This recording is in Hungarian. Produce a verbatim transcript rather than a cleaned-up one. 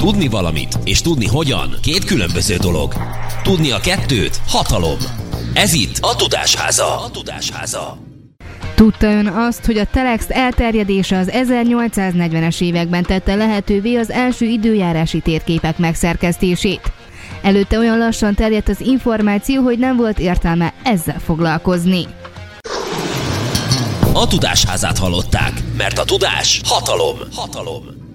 Tudni valamit és tudni hogyan két különböző dolog. Tudni a kettőt hatalom. Ez itt a Tudásháza. A Tudásháza. Tudta ön azt, hogy a telex elterjedése az ezernyolcszáznegyvenes években tette lehetővé az első időjárási térképek megszerkesztését? Előtte olyan lassan terjedt az információ, hogy nem volt értelme ezzel foglalkozni. A Tudásházát hallották, mert a tudás hatalom. Hatalom.